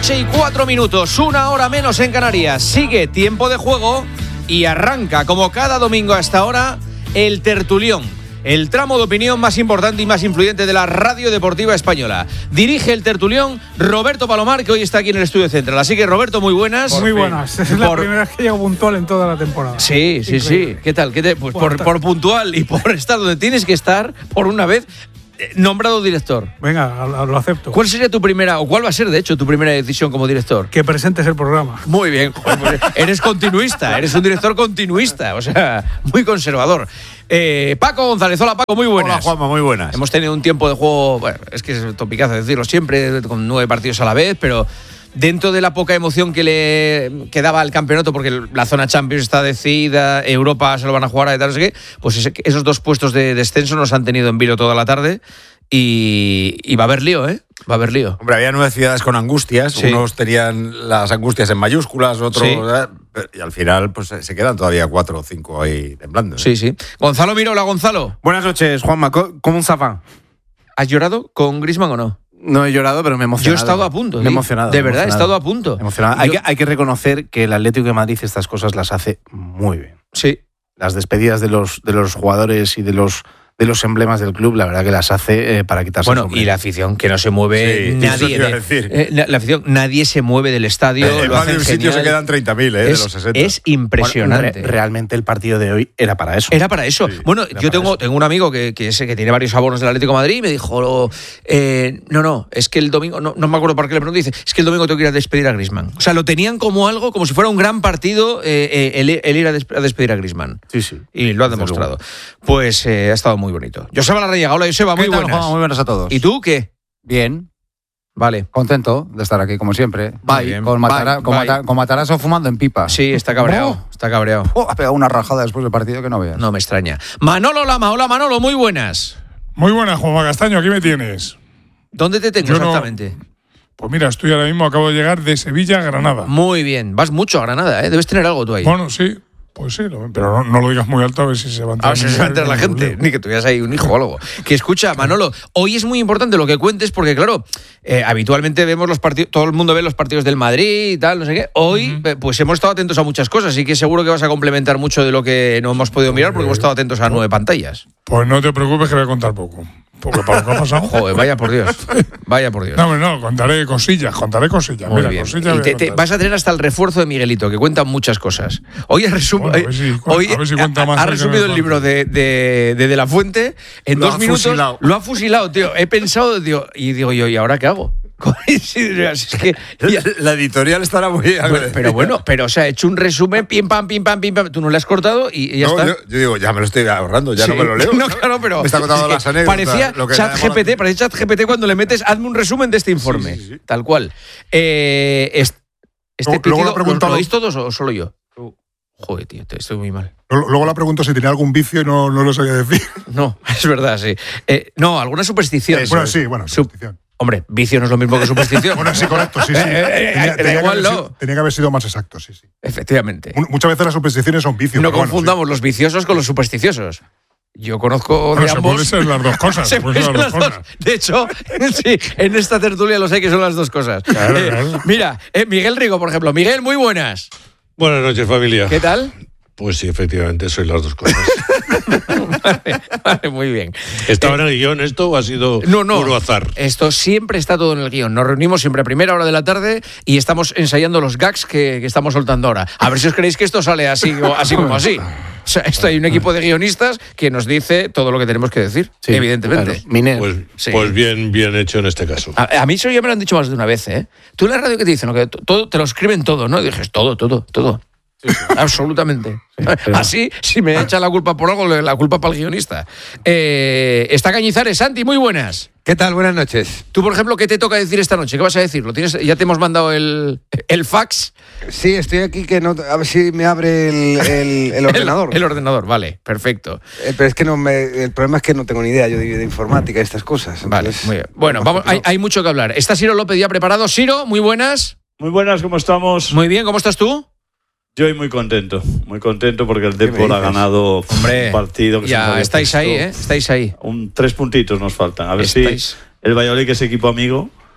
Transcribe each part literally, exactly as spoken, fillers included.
noche y cuatro minutos, una hora menos en Canarias. Sigue tiempo de juego y arranca, como cada domingo a esta hora, el tertulión. El tramo de opinión más importante y más influyente de la radio deportiva española. Dirige el tertulión Roberto Palomar, que hoy está aquí en el estudio central. Así que, Roberto, muy buenas. Muy buenas. Es la por... primera vez que llego puntual en toda la temporada. Sí, sí, Increíble. sí. ¿Qué tal? ¿Qué te... Pues por, por puntual y por estar donde tienes que estar, por una vez, nombrado director. Venga, lo acepto. ¿Cuál sería tu primera, o cuál va a ser, de hecho, tu primera decisión como director? Que presentes el programa. Muy bien. Pues eres continuista, eres un director continuista, o sea, muy conservador. Eh, Paco González, hola Paco, muy buenas. Hola Juanma, muy buenas. Hemos tenido un tiempo de juego, bueno, es que es topicazo decirlo siempre, con nueve partidos a la vez, pero dentro de la poca emoción que le quedaba al campeonato, porque la zona Champions está decidida, Europa se lo van a jugar a tal, no sé qué, pues esos dos puestos de descenso nos han tenido en vilo toda la tarde y, y va a haber lío, ¿eh? Va a haber lío. Hombre, había nueve ciudades con angustias, sí. Unos tenían las angustias en mayúsculas, otros... Sí. Y al final pues se quedan todavía cuatro o cinco ahí temblando, ¿eh? Sí, sí. Gonzalo Mirola, Gonzalo. Buenas noches, Juanma. ¿Cómo se va? ¿Has llorado con Griezmann o no? No he llorado, pero me he emocionado. Yo he estado a punto. Me he emocionado. De verdad, emocionado. he estado a punto. Emocionado. Yo... Hay, que, hay que reconocer que el Atlético de Madrid estas cosas las hace muy bien. Sí. Las despedidas de los, de los jugadores y de los... de los emblemas del club, la verdad que las hace eh, para quitarse bueno, el sombrero. Y la afición, que no se mueve sí, nadie. De, eh, la, la afición, nadie se mueve del estadio. Eh, lo en un sitio se quedan treinta mil, eh, es, de los sesenta. Es impresionante. Bueno, re, realmente el partido de hoy era para eso. Era para eso. Sí, bueno, yo tengo, tengo un amigo que, que, sé que tiene varios abonos del Atlético de Madrid y me dijo, eh, no, no, es que el domingo, no, no me acuerdo por qué le pregunté, dice, es que el domingo tengo que ir a despedir a Griezmann. O sea, lo tenían como algo, como si fuera un gran partido eh, eh, el, el ir a, des, a despedir a Griezmann. Sí, sí. Y lo han demostrado. Pues eh, ha estado muy bonito. Joseba Larrañaga, hola Joseba, muy buenas. Juan, muy buenas a todos. ¿Y tú qué? Bien. Vale. Contento de estar aquí, como siempre. Bye. Con, Matara, bye, con, bye. Mata, con Matarazzo fumando en pipa. Sí, está cabreado. Oh. Está cabreado. Oh, ha pegado una rajada después del partido que no veas. No me extraña. Manolo Lama, hola Manolo, muy buenas. Muy buenas, Juanma Castaño, aquí me tienes. ¿Dónde te tengo Yo exactamente? No... Pues mira, estoy ahora mismo, acabo de llegar de Sevilla a Granada. Muy bien. Vas mucho a Granada, ¿eh? Debes tener algo tú ahí. Bueno, sí. Pues sí, pero no, no lo digas muy alto a ver si se va a enterar. A ver si se va a enterar la gente, ni que tuvieras ahí un hijo o algo. Que escucha, Manolo, hoy es muy importante lo que cuentes porque, claro, eh, habitualmente vemos los partidos, todo el mundo ve los partidos del Madrid y tal, no sé qué. Hoy, uh-huh. pues hemos estado atentos a muchas cosas, así que seguro que vas a complementar mucho de lo que no hemos podido mirar porque hemos estado atentos a nueve pantallas. Pues no te preocupes que voy a contar poco. Porque para lo que ha pasado. Joder, vaya por Dios. Vaya por Dios. No, no, contaré cosillas, contaré cosillas. Muy Mira, bien. cosillas y te, te vas a tener hasta el refuerzo de Miguelito, que cuenta muchas cosas. Hoy ha, resum bueno, a ver si, hoy a ver si cuenta más ha resumido el libro de, de, de De La Fuente en lo dos minutos. Fusilado. Lo ha fusilado, tío. He pensado, tío, y digo yo, ¿y ahora qué hago? Es que, ya, la editorial estará muy bueno, pero bueno, pero o sea, he hecho un resumen, pim pam, pim pam, pim pam. Tú no le has cortado y, y ya no, está. Yo, yo digo, ya me lo estoy ahorrando, ya sí. no me lo leo. No, claro, pero me está contando las anécdotas. Parecía ChatGPT, parecía ChatGPT cuando le metes, hazme un resumen de este informe, sí, sí, sí. tal cual. Eh, este luego, pitido, luego ¿lo, ¿lo oís todos o solo yo? Joder, tío, estoy muy mal. Luego la pregunto si tenía algún vicio y no, no lo sabía decir. No, es verdad, sí. Eh, no, alguna superstición. Bueno, sí, bueno, superstición. Hombre, vicio no es lo mismo que superstición. Bueno, sí, correcto, sí, sí. Eh, eh, tenía, tenía, igual que no. sido, tenía que haber sido más exacto, sí, sí. Efectivamente. Muchas veces las supersticiones son vicios. No bueno, confundamos sí. los viciosos con los supersticiosos. Yo conozco bueno, de se ambos. Puede ser las dos cosas. Se puede ser las dos. De hecho, sí, en esta tertulia lo sé que son las dos cosas. Claro, eh, claro. Mira, eh, Miguel Rigo, por ejemplo. Miguel, muy buenas. Buenas noches, familia. ¿Qué tal? Pues sí, efectivamente, soy las dos cosas. vale, vale, muy bien. ¿Estaba eh, en el guión esto o ha sido no, no, puro azar? Esto siempre está todo en el guión. Nos reunimos siempre a primera hora de la tarde y estamos ensayando los gags que, que estamos soltando ahora. A ver si os creéis que esto sale así, así como así. O sea, esto hay un equipo de guionistas que nos dice todo lo que tenemos que decir, sí, evidentemente. Claro. Pues, sí. pues bien, bien hecho en este caso. A, a mí eso ya me lo han dicho más de una vez, ¿eh? Tú en la radio que te dicen, ¿no? Que todo, te lo escriben todo, ¿no? Y dices, todo, todo, todo. Sí, sí. Absolutamente. Sí, pero... Así, si me echan la culpa por algo, la culpa para el guionista. Eh, está Cañizares, Santi, muy buenas. ¿Qué tal? Buenas noches. Tú, por ejemplo, ¿qué te toca decir esta noche? ¿Qué vas a decir? ¿Lo tienes? ¿Ya te hemos mandado el, el fax? Sí, estoy aquí, que no, a ver si me abre el, el, el ordenador. el, el ordenador, vale, perfecto. Eh, pero es que no me, el problema es que no tengo ni idea yo de, de informática y estas cosas. Vale, entonces, muy bien. Bueno, vamos, hay, hay mucho que hablar. Está Ciro López ya preparado. Ciro, muy buenas. Muy buenas, ¿cómo estamos? Muy bien, ¿cómo estás tú? Yo muy contento, muy contento porque el Depor ha ganado Hombre, un partido que ya se estáis ahí, ¿eh? Estáis ahí. Un, tres puntitos nos faltan. A ver estáis. si el Valladolid, que es equipo amigo,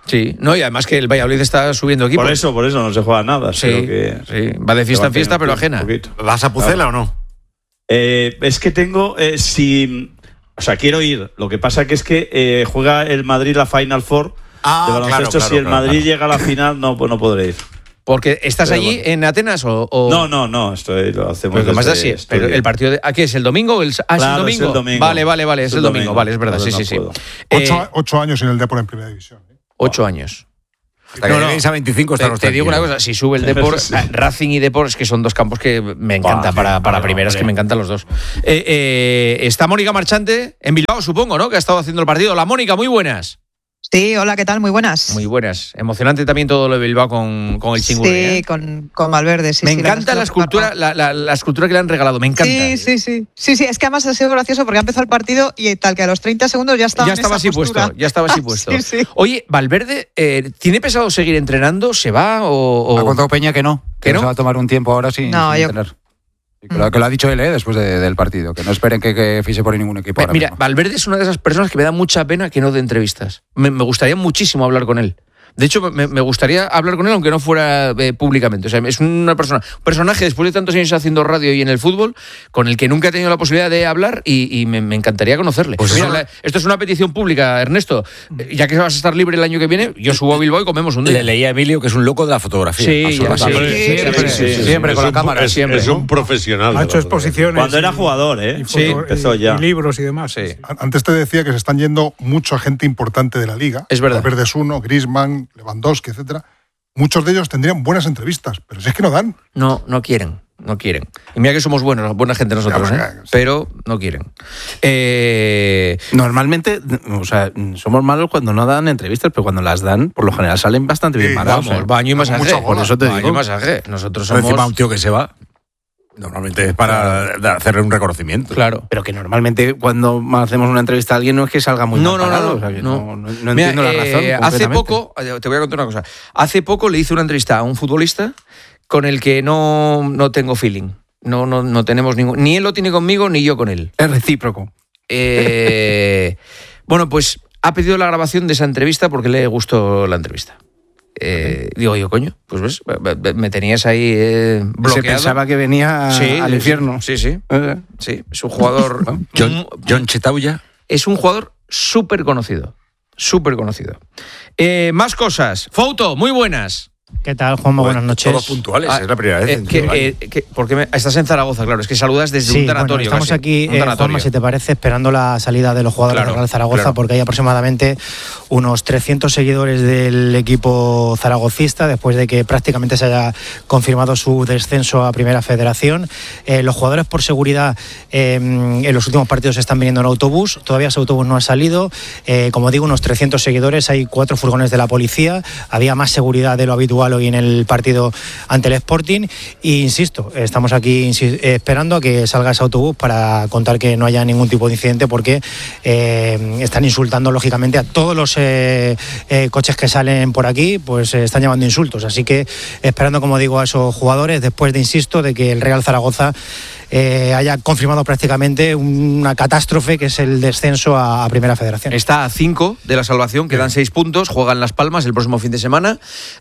Sí, no, y además que el Valladolid está subiendo equipo. Por eso, por eso no se juega nada. Sí, que, sí. Va de fiesta en fiesta, pero ajena. ¿Vas a Pucela claro. o no? Eh, es que tengo, eh, si, o sea, quiero ir. Lo que pasa que es que eh, juega el Madrid la Final Four ah, de baloncesto. Claro, claro, si el claro, Madrid claro. llega a la final, no, pues no podré ir. Porque estás pero allí bueno. en Atenas o, o... No, no, no, esto lo hacemos. Pero más así, pero el partido de ¿a qué es el domingo? El, ah, claro, ¿es el domingo? Es el domingo. Vale, vale, vale, es, es el domingo. domingo, vale, es verdad, no, sí, no sí, sí. Ocho, eh, ocho años en el Depor en primera división. ¿eh? Ocho wow. años. Hasta no, que lleguéis no. a veinticinco están Te, te digo una cosa, si sube el Depor, sí. Racing y Depor es que son dos campos que me encantan bah, para, para primeras, vale. que me encantan los dos. Eh, eh, está Mónica Marchante en Bilbao, supongo, ¿no? Que ha estado haciendo el partido. Hola, Mónica, muy buenas. Sí, hola, ¿qué tal? Muy buenas. Muy buenas. Emocionante también todo lo de Bilbao con, con el Chingurri. Sí, ¿eh? con, con Valverde. Sí, me sí, encanta la, la escultura, la, la, la escultura que le han regalado, me encanta. Sí, sí, sí. Sí, sí, es que además ha sido gracioso porque ha empezado el partido y tal que a los treinta segundos ya estaba Ya estaba así postura. puesto, ya estaba así puesto. sí, sí. Oye, Valverde, eh, ¿tiene pensado seguir entrenando? ¿Se va o...? o... Ha contado Peña que no, que, ¿Que no? se va a tomar un tiempo ahora sin, no, sin yo... entrenar. Que lo, que lo ha dicho él ¿eh? después de, del partido, que no esperen que, que fiche por ningún equipo. Ahora Mira, mismo. Valverde es una de esas personas que me da mucha pena que no dé entrevistas. Me, me gustaría muchísimo hablar con él. De hecho, me, me gustaría hablar con él aunque no fuera eh, públicamente. O sea, es una persona, un personaje después de tantos años haciendo radio y en el fútbol, con el que nunca he tenido la posibilidad de hablar y, y me, me encantaría conocerle. Pues mira, la, esto es una petición pública, Ernesto. Ya que vas a estar libre el año que viene, yo subo a Bilbao y comemos un día. Le leí a Emilio que es un loco de la fotografía. Sí, ya, sí. Hombre, Sí, siempre, sí, sí, sí, siempre es con la un, cámara. Es, siempre, es ¿no? un profesional. Ha hecho exposiciones. Cuando y, era jugador, ¿eh? Y, sí, empezó ya. Y libros y demás. Sí. Sí. Antes te decía que se están yendo mucha gente importante de la liga. Es verdad. Valverde es uno, Griezmann, Lewandowski, etcétera. Muchos de ellos tendrían buenas entrevistas, pero si es que no dan. No, no quieren, no quieren. Y mira que somos buenos, buena gente nosotros, ya, ¿eh? ya, sí. Pero no quieren. Eh... Normalmente, o sea, somos malos cuando no dan entrevistas, pero cuando las dan, por lo general salen bastante bien Sí, parados. Vamos, ¿eh? baño y masaje. Por eso te baño digo. y masaje. Nosotros Pero somos... encima un tío que se va, normalmente es para claro. hacerle un reconocimiento. Claro. Pero que normalmente cuando hacemos una entrevista a alguien no es que salga muy no, mal no, parado. no, o sea, que no. no, no, no Mira, entiendo la razón. Eh, hace poco, te voy a contar una cosa. Hace poco le hice una entrevista a un futbolista con el que no, no tengo feeling. No, no, no tenemos ningún... Ni él lo tiene conmigo, ni yo con él. Es recíproco. Eh, bueno, pues ha pedido la grabación de esa entrevista porque le gustó la entrevista. Eh, digo yo, coño, pues ves, me tenías ahí eh, bloqueado. Se pensaba que venía sí, al infierno. Sí, sí. ¿Eh? Sí, es un jugador... John, John Chetauya. Es un jugador súper conocido. Súper conocido. Eh, más cosas. Foto, muy buenas. ¿Qué tal, Juanma? Pues, Buenas noches. Todos puntuales, Ah, es la primera vez. Eh, en que, todo el eh, que, porque me, estás en Zaragoza, claro, es que saludas desde sí, un tanatorio. Bueno, estamos casi, aquí, un eh, tanatorio. Juanma, si te parece, esperando la salida de los jugadores Claro, del Real Zaragoza, claro. porque hay aproximadamente unos trescientos seguidores del equipo zaragocista, después de que prácticamente se haya confirmado su descenso a Primera Federación. Eh, los jugadores, por seguridad, eh, en los últimos partidos están viniendo en autobús, todavía ese autobús no ha salido. Eh, como digo, unos trescientos seguidores, hay cuatro furgones de la policía, había más seguridad de lo habitual hoy en el partido ante el Sporting, e insisto, estamos aquí insi- eh, esperando a que salga ese autobús para contar que no haya ningún tipo de incidente, porque eh, están insultando lógicamente a todos los eh, eh, coches que salen por aquí, pues eh, están llamando insultos, así que esperando, como digo, a esos jugadores, después de, insisto, de que el Real Zaragoza eh, haya confirmado prácticamente una catástrofe que es el descenso a, a Primera Federación. Está a cinco de la salvación, quedan seis puntos, juegan Las Palmas el próximo fin de semana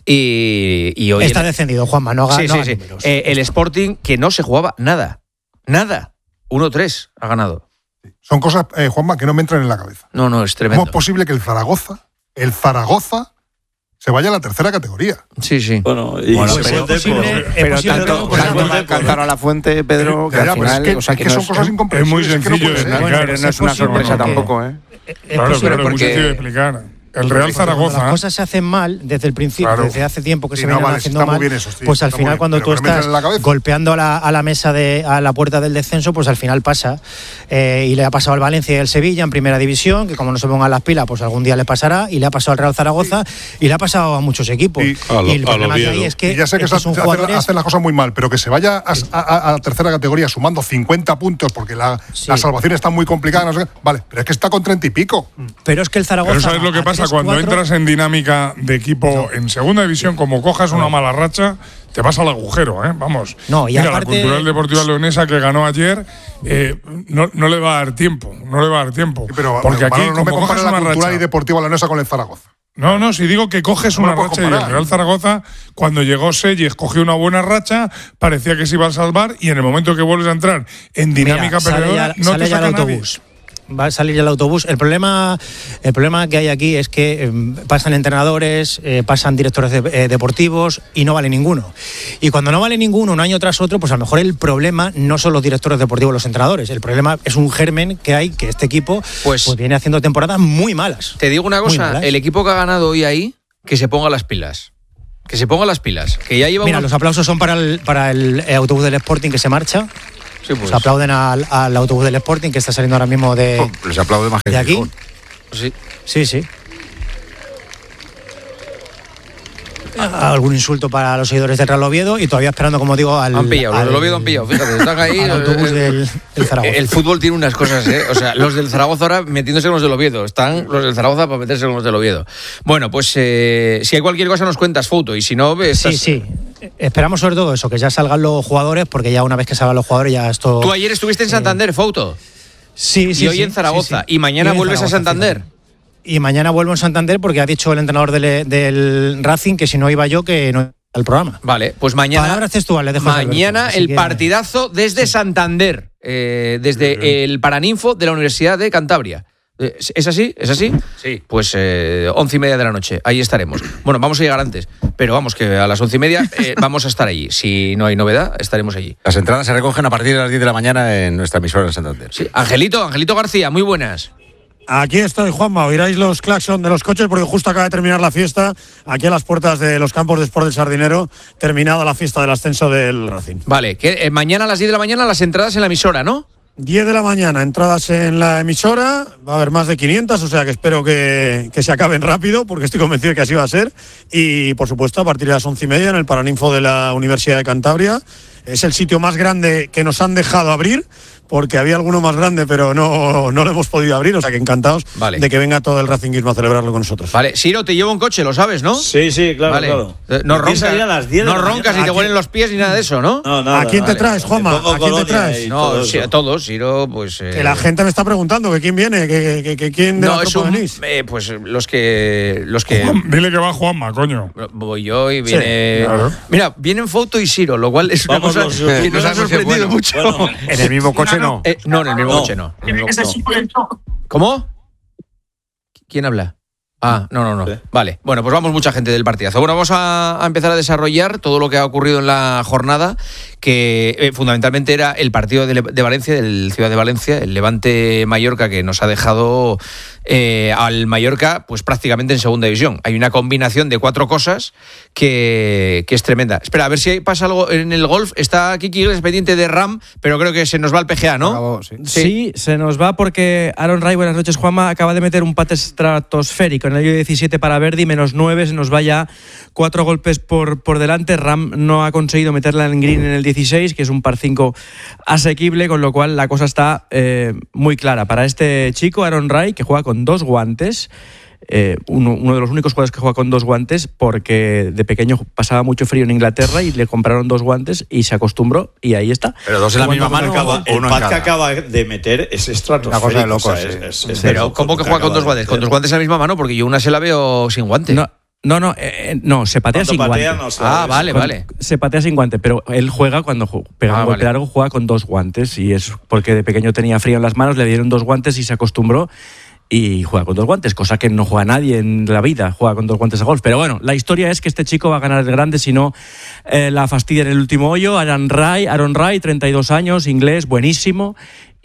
y, y hoy... Está en... descendido, Juanma, no haga, Sí, no sí, haga sí. números. Eh, el Sporting, que no se jugaba nada, nada, uno tres ha ganado. Son cosas, eh, Juanma, que no me entran en la cabeza. No, no, es ¿Cómo tremendo. es posible que el Zaragoza, el Zaragoza, se vaya a la tercera categoría? Sí, sí. Bueno, y Bueno, se pero- puede posible- por- es Pero posible, tanto, pero por tanto ejemplo, cantar a la fuente, Pedro, que Ya, al ya, pero final... es que, o sea, es que que no son es- cosas es incomprensibles. muy es que no sencillo puede de ser. explicar. pero no es una posible sorpresa porque- tampoco, ¿eh? Es Claro, posible claro, es muy porque- sencillo de explicar. El Real Cuando Zaragoza. las cosas se hacen mal desde el principio, Claro. desde hace tiempo que Sí, se no, vienen vale, haciendo está muy mal, bien eso, sí, pues al está muy final bien, cuando pero tú que no me entren estás en la cabeza. golpeando a la, a la mesa de a la puerta del descenso, pues al final pasa. Eh, y le ha pasado al Valencia y al Sevilla en Primera División, que como no se pongan las pilas, pues algún día le pasará, y le ha pasado al Real Zaragoza y le ha pasado a muchos equipos. Y- A lo- y el a problema lo que hay Oviedo. es que, Y ya sé que es que se son hacen, jugadores... hacen las cosas muy mal, pero que se vaya a, a- a la tercera categoría sumando cincuenta puntos porque la, Sí. la salvación está muy complicada. No sé qué. Vale, pero es que está con treinta y pico. Pero es que el Zaragoza... Pero ¿sabes lo va que a pasa? tres, Cuando cuatro, entras en dinámica de equipo en segunda división, como cojas una mala racha, te vas al agujero, ¿eh? Vamos. No, y Mira, aparte- la Cultural Deportiva Leonesa que ganó ayer, eh, no, no le va a dar tiempo, no le va a dar tiempo. Sí, pero porque aquí, Manolo, no me como compares cojas la una cultural racha, y deportiva leonesa con el Zaragoza. No, no, si digo que coges No una lo puedo racha y el comparar. Real Zaragoza, cuando llegó Selles, cogió una buena racha, parecía que se iba a salvar y en el momento que vuelves a entrar en dinámica Mira, sale perdedora, ya, no sale te ya saca el nadie. autobús. Va a salir ya el autobús. El problema, el problema que hay aquí es que eh, pasan entrenadores, eh, pasan directores de- eh, deportivos y no vale ninguno. Y cuando no vale ninguno un año tras otro, pues a lo mejor el problema no son los directores deportivos, los entrenadores. El problema es un germen que hay, que este equipo Pues- pues, viene haciendo temporadas muy malas. Te digo una Muy cosa, malas. el equipo que ha ganado hoy ahí, que se ponga las pilas. Que se ponga las pilas. Que ya lleva Mira, unos- los aplausos son para el, para el eh, autobús del Sporting que se marcha. Sí, pues. Se aplauden al, al autobús del Sporting que está saliendo ahora mismo de, Oh, les aplaude más que de el aquí. Gijón. Sí. Sí, sí. Algún insulto para los seguidores del Real Oviedo y todavía esperando, como digo, al. Han pillado, los al- del Oviedo han pillado, fíjate, están ahí. al autobús eh, del, del Zaragoza. El fútbol tiene unas cosas, ¿eh? O sea, los del Zaragoza ahora metiéndose con los del Oviedo. Están los del Zaragoza para meterse con los del Oviedo. Bueno, pues eh, si hay cualquier cosa nos cuentas, foto. Y si no, estás... Sí, sí. Esperamos sobre todo eso, que ya salgan los jugadores, porque ya una vez que salgan los jugadores ya esto. Tú ayer estuviste en Santander, foto. Sí, sí. Y hoy sí, en Zaragoza. sí, sí. Y mañana Y hoy en vuelves a Zaragoza, Santander. fíjate. Y mañana vuelvo en Santander porque ha dicho el entrenador del, del Racing que si no iba yo, que no iba al programa. Vale, pues mañana. Palabras textuales, dejo a Alberto, Mañana así el que- partidazo desde Santander, eh, desde el Paraninfo de la Universidad de Cantabria. Eh, ¿Es así? ¿Es así? Sí. Pues eh, once y media de la noche, ahí estaremos. Bueno, vamos a llegar antes, pero vamos, que a las once y media eh, vamos a estar allí. Si no hay novedad, estaremos allí. Las entradas se recogen a partir de las diez de la mañana en nuestra emisora en Santander. Sí. Angelito, Angelito García, muy buenas. Aquí estoy, Juanma. Oiráis los claxon de los coches porque justo acaba de terminar la fiesta aquí a las puertas de los campos de Sport del Sardinero, terminada la fiesta del ascenso del Racing. Vale, que eh, mañana a las diez de la mañana las entradas en la emisora, ¿no? diez de la mañana, entradas en la emisora, va a haber más de quinientas, o sea que espero que, que se acaben rápido porque estoy convencido de que así va a ser. Y por supuesto a partir de las once y media en el Paraninfo de la Universidad de Cantabria. Es el sitio más grande que nos han dejado abrir, porque había alguno más grande, pero no, no lo hemos podido abrir, o sea que encantados Vale. de que venga todo el racinguismo a celebrarlo con nosotros. Vale, Siro, te llevo un coche, lo sabes, ¿no? Sí, sí, claro, Vale. claro. Eh, No Aquí roncas, salía a las diez de no la roncas mañana. ni te Aquí- huelen los pies ni nada de eso, ¿no? No, nada, ¿A quién te vale. traes, Juanma? Me pongo ¿A quién te colonia traes? y No, todo sí, eso. a todos, Siro, pues... eh, Que la gente me está preguntando que quién viene, que, que, que quién de No, la es tropa un... venís. eh, pues los que... Los que Juan, dile que va Juanma, coño. voy yo y viene... claro. Mira, vienen Foto y Siro, lo cual es una Vamos cosa los- que nos no ha sabemos si es sorprendido bueno. mucho. Bueno, En el mismo coche no. Eh, no, en el mismo No. coche no. En el mismo- no. ¿Cómo? ¿Quién habla? Ah, no, no, no. Sí. Vale. Bueno, pues vamos mucha gente del partidazo. Bueno, vamos a, a empezar a desarrollar todo lo que ha ocurrido en la jornada, que eh, fundamentalmente era el partido de, Le- de Valencia, del Ciudad de Valencia, el Levante Mallorca, que nos ha dejado eh, al Mallorca pues prácticamente en segunda división. Hay una combinación de cuatro cosas que, que es tremenda. Espera, a ver si pasa algo en el golf. Está Kiki Iglesias pendiente de Ram, pero creo que se nos va el P G A, ¿no? Acabó, sí. Sí, se nos va porque Aaron Ray, buenas noches, Juanma, acaba de meter un pate estratosférico en el hoyo diecisiete para Verdi, menos nueve, se nos va ya cuatro golpes por, por delante. Ram no ha conseguido meterla en green en el dieciséis, que es un par cinco asequible, con lo cual la cosa está eh, muy clara para este chico, Aaron Ray, que juega con dos guantes. Eh, uno, uno de los únicos jugadores que juega con dos guantes, porque de pequeño pasaba mucho frío en Inglaterra y le compraron dos guantes y se acostumbró y ahí está. Pero dos en la misma mano Acaba- o el uno en pad que cada. acaba de meter es estratosférico. Una cosa de locos, o sea, sí. es- es- Pero, es- ¿cómo que lo juega con acaba dos de guantes? Con meter. dos guantes en la misma mano, porque yo una se la veo sin guante. No, no, no, eh, no se patea Cuando sin patea, guante. no se Ah, ve. vale, Cuando- vale. Se patea sin guante, pero él juega cuando ju- pega Ah, un golpe vale. largo, juega con dos guantes y es porque de pequeño tenía frío en las manos, le dieron dos guantes y se acostumbró y juega con dos guantes, cosa que no juega nadie en la vida, juega con dos guantes a golf. Pero bueno, la historia es que este chico va a ganar el grande si no eh, la fastidia en el último hoyo. Aaron Ray, Aaron Ray, treinta y dos años, inglés, buenísimo.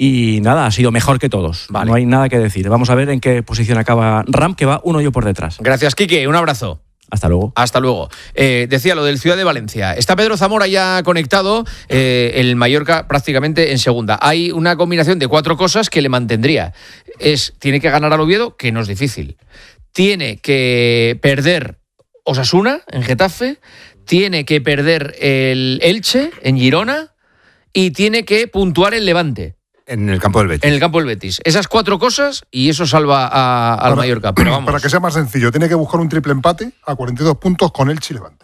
Y nada, ha sido mejor que todos. Vale. No hay nada que decir. Vamos a ver en qué posición acaba Ram, que va un hoyo por detrás. Gracias, Quique. Un abrazo. Hasta luego. Hasta luego. Eh, decía lo del Ciudad de Valencia. Está Pedro Zamora ya conectado, eh, el Mallorca prácticamente en segunda. Hay una combinación de cuatro cosas que le mantendría. Es, tiene que ganar al Oviedo, que no es difícil. Tiene que perder Osasuna en Getafe. Tiene que perder el Elche en Girona. Y tiene que puntuar el Levante En el campo del Betis. en el campo del Betis. Esas cuatro cosas y eso salva a- al Para- Mallorca. Pero vamos. Para que sea más sencillo, tiene que buscar un triple empate a cuarenta y dos puntos con Elche y Levante.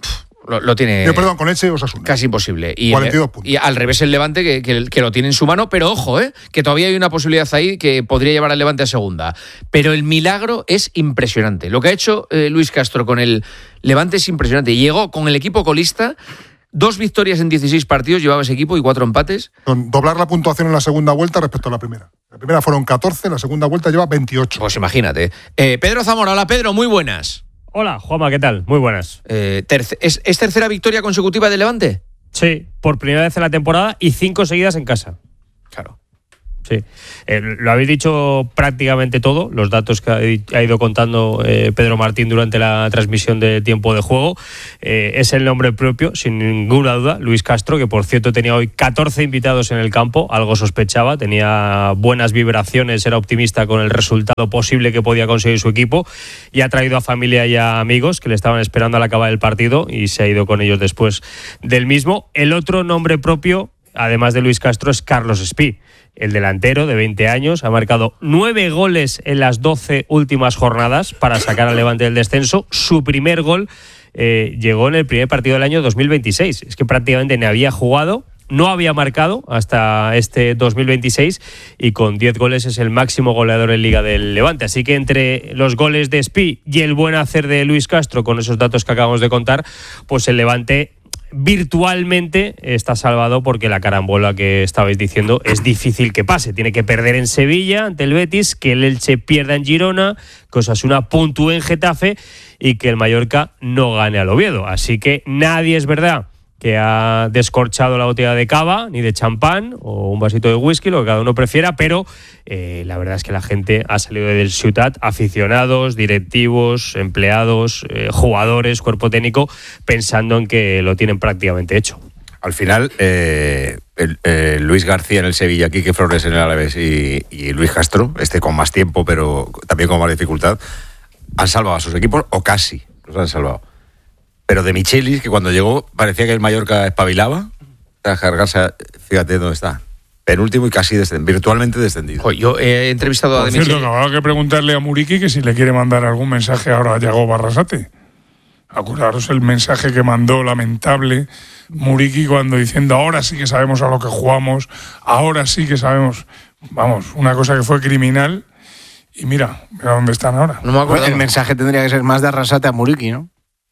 Lo, lo tiene. Yo, perdón, con Elche o Osasuna. Casi imposible. Y, cuarenta y dos puntos. Y al revés el Levante, que, que, que lo tiene en su mano, pero ojo, ¿eh? que todavía hay una posibilidad ahí que podría llevar al Levante a segunda. Pero el milagro es impresionante. Lo que ha hecho eh, Luis Castro con el Levante es impresionante. Llegó con el equipo colista, dos victorias en dieciséis partidos, llevaba ese equipo y cuatro empates. Con doblar la puntuación en la segunda vuelta respecto a la primera. La primera fueron catorce, la segunda vuelta lleva veintiocho. Pues imagínate. Eh, Pedro Zamora, hola Pedro, muy buenas. Hola, Juanma, ¿qué tal? Muy buenas. Eh, terce- ¿es, ¿Es tercera victoria consecutiva del Levante? Sí, por primera vez en la temporada y cinco seguidas en casa. Claro. Sí, eh, lo habéis dicho prácticamente todo, los datos que ha, ha ido contando eh, Pedro Martín durante la transmisión de tiempo de juego. Eh, es el nombre propio, sin ninguna duda, Luis Castro, que por cierto tenía hoy catorce invitados en el campo, algo sospechaba, tenía buenas vibraciones, era optimista con el resultado posible que podía conseguir su equipo y ha traído a familia y a amigos que le estaban esperando al acabar el partido y se ha ido con ellos después del mismo. El otro nombre propio, además de Luis Castro, es Carlos Espí. El delantero de veinte años ha marcado nueve goles en las doce últimas jornadas para sacar al Levante del descenso. Su primer gol eh, llegó en el primer partido del año dos mil veintiséis. Es que prácticamente ni había jugado, no había marcado hasta este dos mil veintiséis y con diez goles es el máximo goleador en Liga del Levante. Así que entre los goles de Espí y el buen hacer de Luis Castro, con esos datos que acabamos de contar, pues el Levante virtualmente está salvado, porque la carambola que estabais diciendo es difícil que pase. Tiene que perder en Sevilla ante el Betis, que el Elche pierda en Girona, que Osasuna puntúe en Getafe y que el Mallorca no gane al Oviedo. Así que nadie, es verdad, que ha descorchado la botella de cava, ni de champán o un vasito de whisky, lo que cada uno prefiera, pero eh, la verdad es que la gente ha salido del Ciutat, aficionados, directivos, empleados, eh, jugadores, cuerpo técnico, pensando en que lo tienen prácticamente hecho. Al final, eh, el, eh, Luis García en el Sevilla, Quique Flores en el Alavés y, y Luis Castro, este con más tiempo pero también con más dificultad, han salvado a sus equipos, o casi los han salvado. Pero de Michelis, que cuando llegó parecía que el Mallorca espabilaba, tras cargarse, fíjate dónde está, penúltimo y casi descend- virtualmente descendido. Oye, yo he entrevistado a Por De cierto, Michelis. que habrá que preguntarle a Muriqui que si le quiere mandar algún mensaje ahora a Yago Barrasate. Acordaros el mensaje que mandó lamentable Muriqui cuando diciendo ahora sí que sabemos a lo que jugamos, ahora sí que sabemos, vamos, una cosa que fue criminal y mira, mira dónde están ahora. No me acuerdo. El mensaje tendría que ser más de Arrasate a Muriqui, ¿no?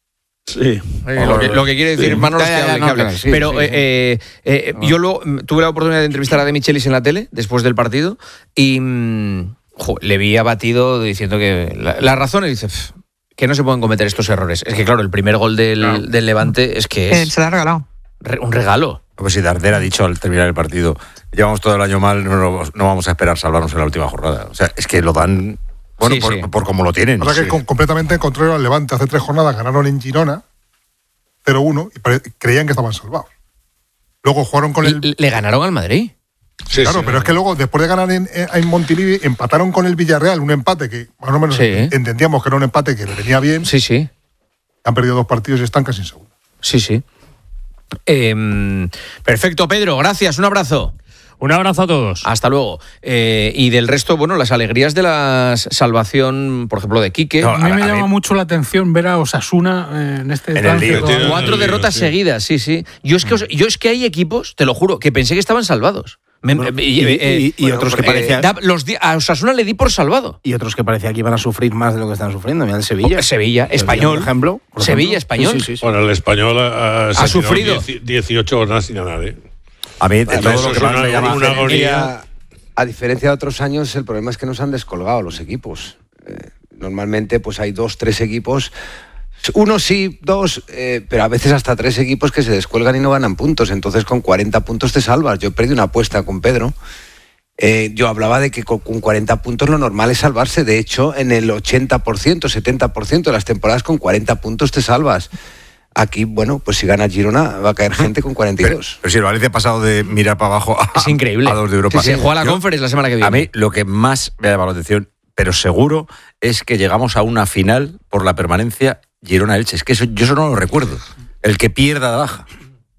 Sí. Eh, lo, que, lo que quiere decir, Sí. Manolo, es Ya, que ya, hable, no, que hable. claro, sí, Pero sí, eh, sí. eh, eh, yo luego mm, tuve la oportunidad de entrevistar a De Michelis en la tele después del partido y mm, jo, le vi abatido diciendo que la, la razón es, dice, "Pff, que no se pueden cometer estos errores". Es que claro, el primer gol del, Claro. del Levante es que Eh, es se la ha regalado. re- un regalo. Pues si Darder ha dicho al terminar el partido, llevamos todo el año mal, no, no, no vamos a esperar salvarnos en la última jornada. O sea, es que lo dan, bueno, Sí, por, sí. por como lo tienen. La verdad que Sí. com- completamente contrario al Levante. Hace tres jornadas ganaron en Girona cero uno y pare- creían que estaban salvados. Luego jugaron con el... Le, le ganaron al Madrid. Sí, claro, sí. pero es que luego, después de ganar en, en Montilivi, empataron con el Villarreal, un empate que más o menos Sí. entendíamos que era un empate que le venía bien. Sí, sí. Han perdido dos partidos y están casi en segundo. Sí, sí. Eh, perfecto, Pedro, gracias, un abrazo. Un abrazo a todos. Hasta luego. Eh, y del resto, bueno, las alegrías de la salvación, por ejemplo, de Quique. No, A mí A- me a llama mí- mucho la atención ver a Osasuna eh, en este En el trance lío, todavía. tiene- Cuatro lío, derrotas sí. seguidas, sí, sí. Yo es que os- yo es que hay equipos, te lo juro, que pensé que estaban salvados. Me- Bueno, eh, y- eh, y- y bueno, otros que eh, parecía- da- los di- a Osasuna le di por salvado. Y otros que parecía que iban a sufrir más de lo que están sufriendo. Mira el Sevilla. Sevilla, Español. Por ejemplo. Por Sevilla, ejemplo. Español. Sí, sí, sí, sí. Bueno, el español ha, Ha sufrido. dieciocho jornadas sin ganar, ¿eh? A mí, de Bueno, todo eso lo que es más una- me llama... una agonía. A, a diferencia de otros años, el problema es que nos han descolgado los equipos. Eh, normalmente pues hay dos, tres equipos, uno sí, dos, eh, pero a veces hasta tres equipos que se descuelgan y no ganan puntos. Entonces con cuarenta puntos te salvas. Yo perdí una apuesta con Pedro. Eh, yo hablaba de que con, con cuarenta puntos lo normal es salvarse. De hecho, en el ochenta por ciento, setenta por ciento de las temporadas con cuarenta puntos te salvas. Aquí, bueno, pues si gana Girona va a caer gente con cuarenta y Pero, dos. pero si el Valencia ha pasado de mirar para abajo a, Es increíble. a dos de Europa. Se juega la Yo- Conference la semana que viene. A mí lo que más me ha llamado la atención, pero seguro, es que llegamos a una final por la permanencia Girona-Elche. Es que eso, yo eso no lo recuerdo. El que pierda baja.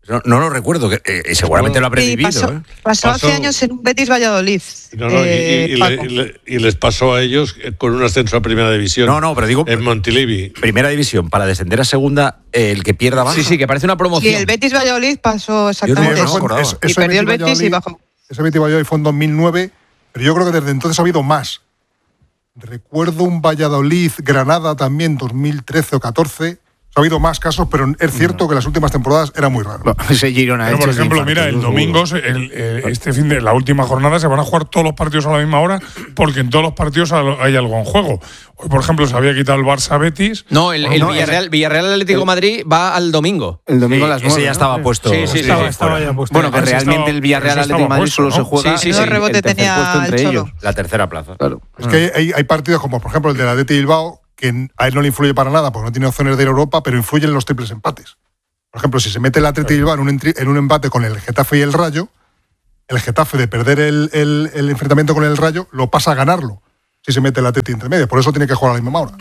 No, no lo recuerdo, que, eh, seguramente lo habré Sí, vivido. pasó, ¿eh? pasó hace Pasó- años en un Betis Valladolid. No, no, y- eh, y, y Paco. le- y le- y les pasó a ellos con un ascenso a primera división. No, no, pero digo. En Montilivi. Primera división, para descender a segunda, eh, el que pierda baja. Sí, sí, que parece una Sí, promoción. el Betis Valladolid pasó Yo exactamente no eso. acordaba. Eso- Y ese perdió el Betis y Valladolid- bajó. Ese Betis Valladolid fue en dos mil nueve, pero yo creo que desde entonces ha habido más. Recuerdo un Valladolid-Granada también, dos mil trece o catorce. Ha habido más casos, pero es cierto que las últimas temporadas era muy raro. Ese Girona Pero, por Elche es de ejemplo, infarto, mira, el seguro. domingo, se- el- eh, este fin de la última jornada, se van a jugar todos los partidos a la misma hora, porque en todos los partidos al- hay algo en juego. Hoy, por ejemplo, se había quitado el Barça Betis. No, el, el No, Villarreal, Villarreal Atlético de Madrid va al domingo. El domingo a las Ese nueve, ya ¿no? estaba puesto. Sí, sí, Estaba, sí, estaba fuera. ya puesto. Bueno, que Ese realmente estaba- el Villarreal ese Atlético de estaba Madrid puesto, solo ¿no? se juega Sí, sí, sí. el rebote tercer tenía puesto el entre Cholo. ellos. La tercera plaza. Claro. Es que hay, hay- hay partidos como, por ejemplo, el del Athletic Bilbao, que a él no le influye para nada porque no tiene opciones de ir a Europa, pero influyen los triples empates. Por ejemplo, si se mete el Athletic Bilbao en un, entri- en un empate con el Getafe y el Rayo, el Getafe de perder el, el- el enfrentamiento con el Rayo lo pasa a ganarlo si se mete el Athletic entre medio. Por eso tiene que jugar a la misma hora.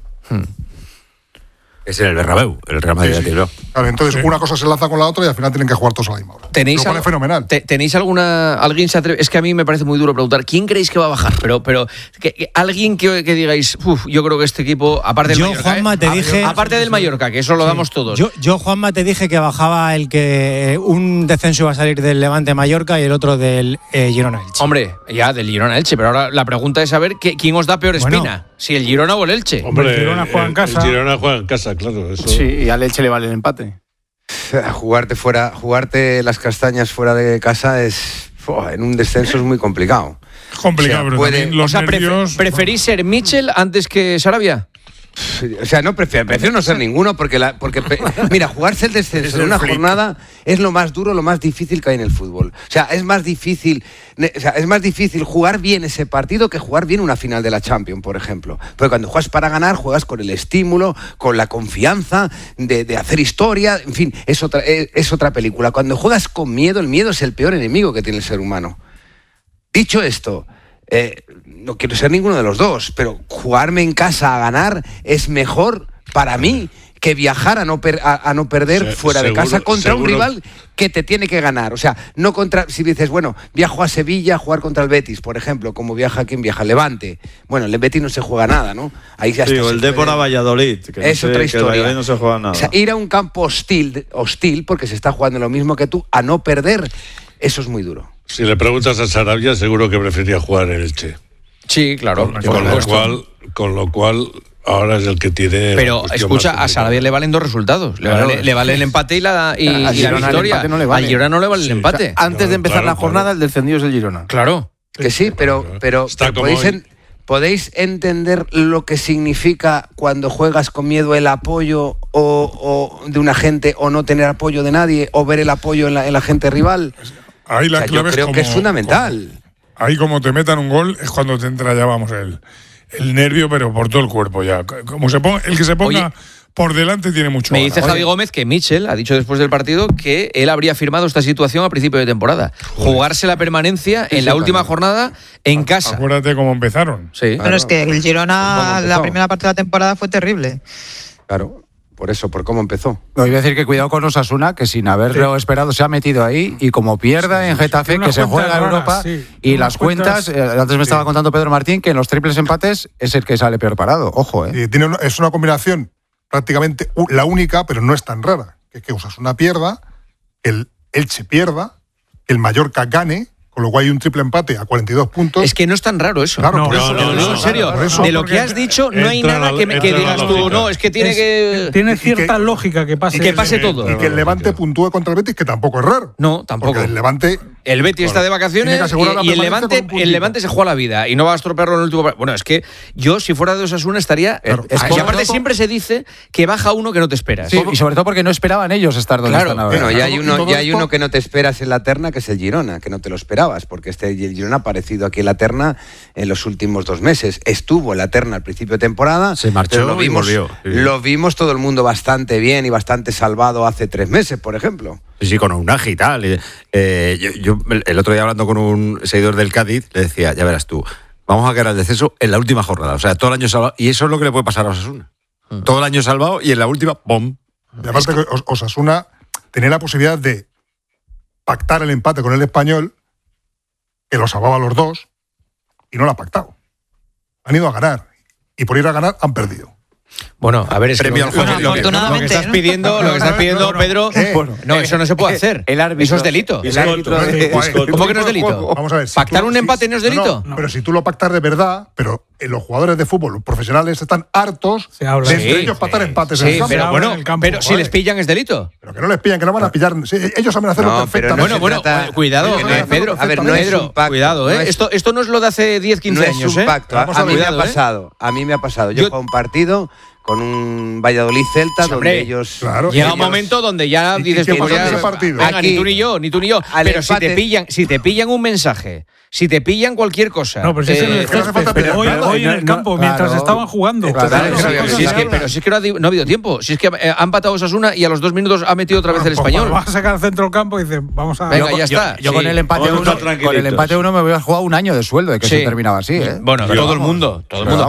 Es en el Bernabéu, el Real Madrid. Sí, sí. Bilbao. Claro, entonces una cosa se lanza con la otra y al final tienen que jugar todos a la misma hora. ¿Tenéis, Lo cual al- es fenomenal. te- ¿Tenéis alguna. Alguien se atreve? Es que a mí me parece muy duro preguntar. ¿Quién creéis que va a bajar? Pero, pero que, que alguien que, que digáis, uff, yo creo que este equipo, aparte del Yo, Mallorca. Juanma, ¿eh? te A- dije- Aparte del Mallorca, que eso lo damos todos. Yo, yo, Juanma, te dije que bajaba el que un descenso iba a salir del Levante Mallorca y el otro del eh, Girona Elche. Hombre, ya del Girona Elche, pero ahora la pregunta es saber que- quién os da peor Bueno. espina, si el Girona o el Elche. Hombre, El Girona juega en el- casa. El Girona juega en casa, claro. Eso. Sí, y al Elche le vale el empate. Jugarte fuera, jugarte las castañas fuera de casa es fua, en un descenso es muy complicado. Es complicado, O sea, pero puede- también los O sea, prefe- nervios. ¿preferís ser Mitchell antes que Sarabia? O sea, no prefiero, prefiero no ser ninguno porque, la, porque pe- mira, jugarse el descenso en una jornada es lo más duro, lo más difícil que hay en el fútbol. O sea, es más difícil, ne- o sea, es más difícil jugar bien ese partido que jugar bien una final de la Champions, por ejemplo. Porque cuando juegas para ganar, juegas con el estímulo, con la confianza de, de hacer historia, en fin, es otra, es, es otra película. Cuando juegas con miedo, el miedo es el peor enemigo que tiene el ser humano. Dicho esto, eh, no quiero ser ninguno de los dos, pero jugarme en casa a ganar es mejor para mí que viajar a no, per- a, a no perder Se- fuera de seguro- casa contra un seguro. rival que te tiene que ganar. O sea, no contra. Si dices, bueno, viajo a Sevilla a jugar contra el Betis, por ejemplo, como viaja quien viaja Levante. Bueno, el Betis no se juega nada, ¿no? Ahí ya Sí, está, o se el puede- Dépor a Valladolid. Que no es sé, otra que el historia. Valladolid no se juega nada. O sea, ir a un campo hostil, hostil, porque se está jugando lo mismo que tú, a no perder, eso es muy duro. Si le preguntas a Sarabia, seguro que prefería jugar en Elche. Sí, claro. por Con lo supuesto. cual, con lo cual ahora es el que tiene. la Pero cuestión escucha, más a Sarabia le valen dos resultados. Le, Claro. vale, le vale el empate y la, y, Al y la Girona el victoria. empate no le vale. Al Girona no le vale Sí. el empate. O sea, antes de empezar Claro, la claro. jornada, el descendido es el Girona. Claro. Que sí, pero, pero, Está pero como podéis, hoy. en- podéis entender lo que significa cuando juegas con miedo el apoyo o, o de una gente o no tener apoyo de nadie o ver el apoyo en la, en la gente rival. Ahí la O sea, yo clave es creo que como- es fundamental. como- ahí como te metan un gol es cuando te entra ya, vamos, el, el nervio, pero por todo el cuerpo ya. Como se ponga, el que se ponga Oye, por delante tiene mucho Me ganas. dice Javi Gómez que Mitchell ha dicho después del partido que él habría firmado esta situación a principio de temporada. Jugarse la permanencia en la última jornada en casa. Acuérdate cómo empezaron. Sí. Pero es que el ¿Cómo Girona, empezó? la primera parte de la temporada fue terrible. Claro, por eso, por cómo empezó. No, iba a decir que cuidado con Osasuna, que sin haberlo esperado se ha metido ahí y como pierda en Getafe, Tiene que unas se juega cuentas en Europa raras, sí. y Unas las cuentas, cuentas- eh, antes me estaba contando Pedro Martín que en los triples empates es el que sale peor parado. Ojo, ¿eh? Y tiene una- es una combinación prácticamente u- la única, pero no es tan rara. Que, que Osasuna pierda, que el Elche pierda, que el Mallorca gane, con lo cual hay un triple empate a cuarenta y dos puntos. Es que no es tan raro eso. Claro, No, por eso, no, no, por no, eso, en serio, por eso. de lo que has dicho no hay Entra nada la- que, me- que entra la digas tú, lógica. no, es que tiene Es- que... Tiene y cierta que- lógica que pase. y que pase todo. Y que el Levante puntúe contra el Betis, que tampoco es raro. No, tampoco. Porque el Levante. El Betis está de Tiene vacaciones que asegurar la y, y el permanencia Levante con un puntito. el Levante se juega la vida y no va a estropearlo en el último. Bueno, es que yo si fuera de Osasuna estaría. Claro. Es Es que por- aparte siempre se dice que baja uno que no te esperas. Sí, y sobre todo porque no esperaban ellos estar donde Claro. están ahora. Bueno, ya hay todo- uno, todo ya hay esto- uno que no te esperas en la terna, que es el Girona, que no te lo esperabas, porque este el Girona ha aparecido aquí en la terna en los últimos dos meses. Estuvo en la terna al principio de temporada, Se marchó pero lo y vimos, volvió. Sí. lo vimos todo el mundo bastante bien y bastante salvado hace tres meses, por ejemplo. Sí, sí, con Unagi y tal. Y, eh, yo, yo el otro día hablando con un seguidor del Cádiz, le decía, ya verás tú, vamos a caer al descenso en la última jornada. O sea, todo el año salvado. Y eso es lo que le puede pasar a Osasuna. Todo el año salvado y en la última, ¡pum! Y aparte, que Os- Osasuna tenía la posibilidad de pactar el empate con el Español, que los salvaba a los dos, y no lo ha pactado. Han ido a ganar, y por ir a ganar han perdido. Bueno, a ver, es que lo, Premio al juego. lo que- lo que, lo que estás pidiendo, lo que estás pidiendo, Pedro, Eh, no, eso no se puede hacer. el árbitro- Eso es delito. el árbitro de- ¿Cómo que no es delito? Vamos a ver. si ¿Pactar tú- un si- empate no es no, delito? no, pero si tú lo pactas de verdad, pero eh, los jugadores de fútbol, los profesionales, están hartos Se habla. de Sí, entre ellos pactar empates en Sí, el campo. pero habla bueno, en el campo, pero si joder. les pillan es delito. Pero que no les pillan, que no van a pillar. Sí, ellos saben hacerlo No, pero perfectamente. Bueno, se bueno, trata- eh, cuidado, que no eh, es- Pedro. a ver, no es Pedro, un pacto, cuidado, ¿eh? no es- esto, esto no es lo de hace diez, quince no es años, un ¿eh? pacto. A, Vamos a a mí me cuidado, ha ¿eh? pasado. A mí me ha pasado. Yo Yo- juego un partido con un Valladolid-Celta Sí, donde hombre, ellos... claro. Llega un ellos- momento donde ya ¿Y- y dices qué tú, pasó pues en ya- ese partido? Venga, Aquí, ni tú ni yo, ni tú ni yo. al Pero si empate- te pillan, si te pillan un mensaje, si te pillan cualquier cosa. No, pero si es en eh, el es que no hace césped, falta pero hoy, pillar hoy en nada. el campo, No, mientras claro. estaban jugando. Claro, Claro, claro, esas pero cosas si es se que, hablan. pero si es que no ha, di- no ha habido tiempo. Si es que eh, han patado Osasuna y a los dos minutos ha metido otra vez el Pues español. Vas a sacar al centro del campo y dices, vamos a. Venga, Yo- ya yo- está. Yo Sí. con el empate Vamos a uno, estar con el tranquilitos. empate uno me voy a jugar un año de sueldo de que Sí. se terminaba así, ¿eh? Bueno, Yo- todo el mundo, todo el Pero mundo.